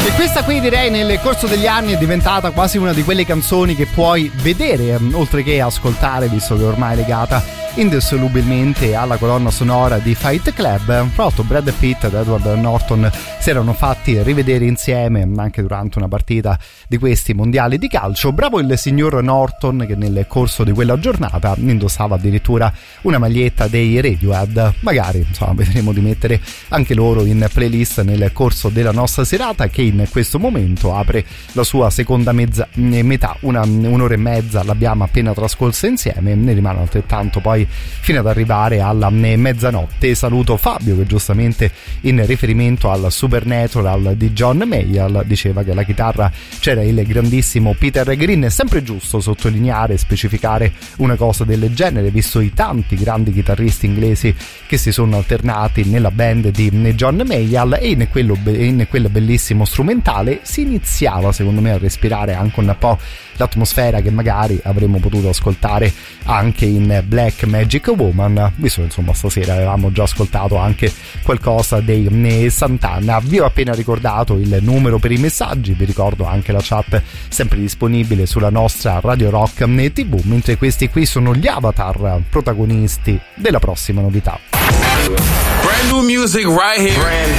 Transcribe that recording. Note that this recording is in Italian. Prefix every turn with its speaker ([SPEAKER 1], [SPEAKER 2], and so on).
[SPEAKER 1] E questa qui direi nel corso degli anni è diventata quasi una di quelle canzoni che puoi vedere oltre che ascoltare, visto che ormai è legata indissolubilmente alla colonna sonora di Fight Club. Tra l'altro Brad Pitt ed Edward Norton si erano fatti rivedere insieme anche durante una partita di questi mondiali di calcio. Bravo il signor Norton, che nel corso di quella giornata indossava addirittura una maglietta dei Radiohead. Magari insomma vedremo di mettere anche loro in playlist nel corso della nostra serata, che in questo momento apre la sua seconda metà. Un'ora e mezza l'abbiamo appena trascorsa insieme, ne rimane altrettanto poi fino ad arrivare alla mezzanotte. Saluto Fabio, che giustamente in riferimento al Supernatural di John Mayall diceva che alla chitarra c'era il grandissimo Peter Green. È sempre giusto sottolineare e specificare una cosa del genere, visto i tanti grandi chitarristi inglesi che si sono alternati nella band di John Mayall, e in quel bellissimo strumentale si iniziava secondo me a respirare anche un po' l'atmosfera che magari avremmo potuto ascoltare anche in Black Magic Woman, visto che insomma stasera avevamo già ascoltato anche qualcosa dei Santana. Vi ho appena ricordato il numero per i messaggi, vi ricordo anche la chat sempre disponibile sulla nostra Radio Rock TV, mentre questi qui sono gli Avatar, protagonisti della prossima novità.
[SPEAKER 2] Brand new music right here.